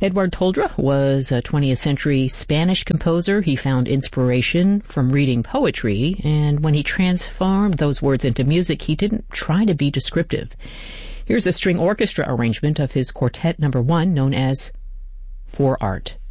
Eduard Toldrá was a 20th century Spanish composer. He found inspiration from reading poetry, and when he transformed those words into music, he didn't try to be descriptive. Here's a string orchestra arrangement of his Quartet No. 1, known as For Art.